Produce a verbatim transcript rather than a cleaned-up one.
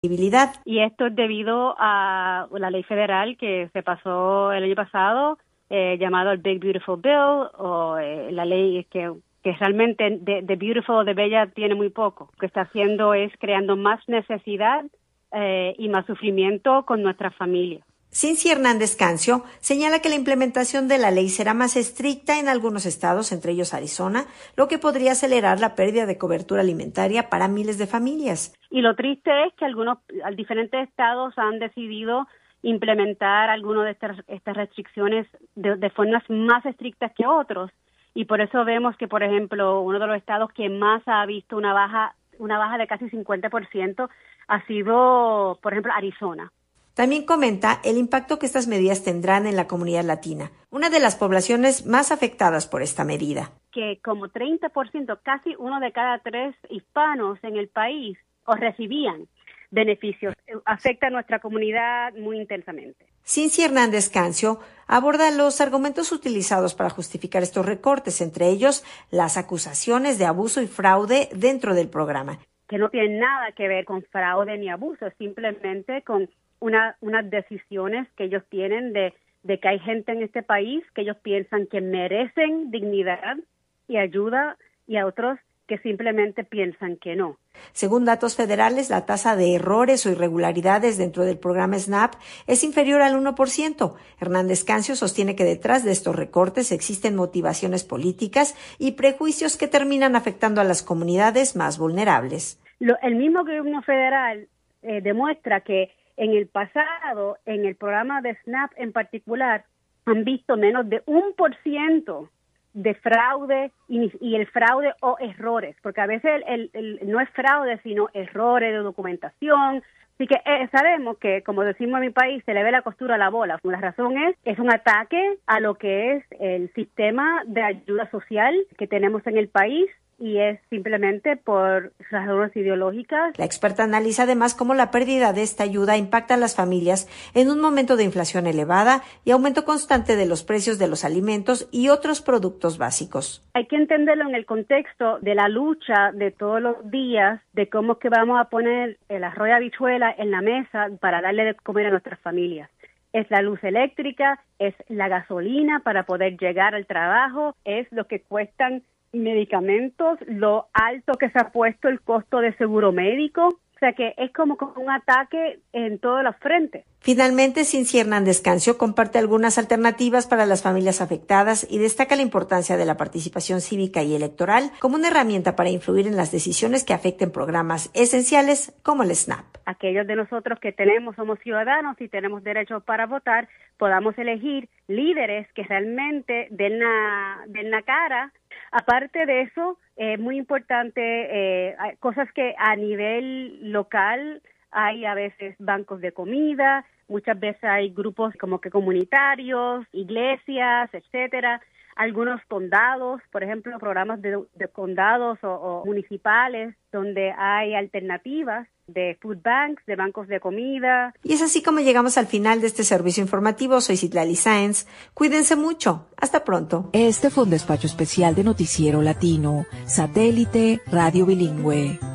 Y esto es debido a la ley federal que se pasó el año pasado, eh, llamado el Big Beautiful Bill, o eh, la ley que, que realmente de, de beautiful o de bella tiene muy poco. Lo que está haciendo es creando más necesidad eh, y más sufrimiento con nuestras familias. Cincy Hernández Cancio señala que la implementación de la ley será más estricta en algunos estados, entre ellos Arizona, lo que podría acelerar la pérdida de cobertura alimentaria para miles de familias. Y lo triste es que algunos diferentes estados han decidido implementar algunas de estas, estas restricciones de, de formas más estrictas que otros. Y por eso vemos que, por ejemplo, uno de los estados que más ha visto una baja, una baja de casi cincuenta por ciento ha sido, por ejemplo, Arizona. También comenta el impacto que estas medidas tendrán en la comunidad latina, una de las poblaciones más afectadas por esta medida. Que como treinta por ciento, casi uno de cada tres hispanos en el país o recibían beneficios. Afecta a nuestra comunidad muy intensamente. Cincy Hernández Cancio aborda los argumentos utilizados para justificar estos recortes, entre ellos las acusaciones de abuso y fraude dentro del programa. Que no tienen nada que ver con fraude ni abuso, simplemente con Una, unas decisiones que ellos tienen de, de que hay gente en este país que ellos piensan que merecen dignidad y ayuda y a otros que simplemente piensan que no. Según datos federales, la tasa de errores o irregularidades dentro del programa SNAP es inferior al uno por ciento. Hernández Cancio sostiene que detrás de estos recortes existen motivaciones políticas y prejuicios que terminan afectando a las comunidades más vulnerables. Lo, el mismo gobierno federal eh, demuestra que en el pasado, en el programa de SNAP en particular, han visto menos de un por ciento de fraude y, y el fraude o errores, porque a veces el, el, el, no es fraude, sino errores de documentación. Así que eh, sabemos que, como decimos en mi país, se le ve la costura a la bola. La razón es, es un ataque a lo que es el sistema de ayuda social que tenemos en el país. Y es simplemente por razones ideológicas. La experta analiza además cómo la pérdida de esta ayuda impacta a las familias en un momento de inflación elevada y aumento constante de los precios de los alimentos y otros productos básicos. Hay que entenderlo en el contexto de la lucha de todos los días, de cómo es que vamos a poner el arroz y habichuela en la mesa para darle de comer a nuestras familias. Es la luz eléctrica, es la gasolina para poder llegar al trabajo, es lo que cuestan medicamentos, lo alto que se ha puesto el costo de seguro médico, o sea que es como un ataque en todos los frentes. Finalmente, Cincy Hernández Cancio comparte algunas alternativas para las familias afectadas y destaca la importancia de la participación cívica y electoral como una herramienta para influir en las decisiones que afecten programas esenciales como el SNAP. Aquellos de nosotros que tenemos, somos ciudadanos y tenemos derecho para votar, podamos elegir líderes que realmente den la, den la cara. Aparte de eso, es eh, muy importante, eh, cosas que a nivel local hay a veces bancos de comida, muchas veces hay grupos como que comunitarios, iglesias, etcétera. Algunos condados, por ejemplo, programas de, de condados o, o municipales donde hay alternativas de food banks, de bancos de comida. Y es así como llegamos al final de este servicio informativo. Soy Citlali Sáenz. Cuídense mucho. Hasta pronto. Este fue un despacho especial de Noticiero Latino, Satélite Radio Bilingüe.